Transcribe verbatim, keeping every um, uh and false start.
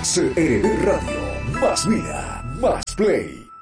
C R D Radio. Más vida, más play.